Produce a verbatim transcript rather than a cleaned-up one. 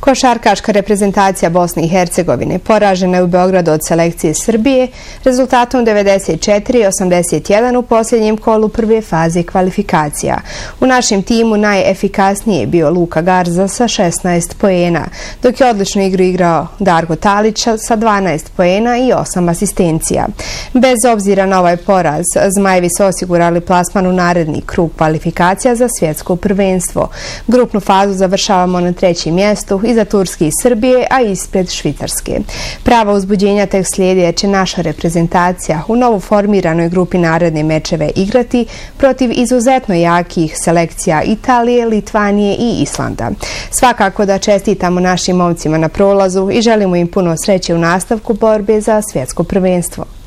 Košarkaška reprezentacija Bosne i Hercegovine poražena je u Beogradu od selekcije Srbije rezultatom devedeset četiri osamdeset jedan u posljednjem kolu prve faze kvalifikacija. U našem timu najefikasniji je bio Luka Garza sa šesnaest poena, dok je odličnu igru igrao Darko Talić sa dvanaest poena i osam asistencija. Bez obzira na ovaj poraz, Zmajevi su osigurali plasman u naredni krug kvalifikacija za svjetsko prvenstvo. Grupnu fazu završavamo na trećem mjestu iza Turske i Srbije, a ispred Švicarske. Prava uzbuđenja tek slijedi jer će naša reprezentacija u novo formiranoj grupi naredne mečeve igrati protiv izuzetno jakih selekcija Italije, Litvanije i Islanda. Svakako da čestitamo našim momcima na prolazu i želimo im puno sreće u nastavku borbe za svjetsko prvenstvo.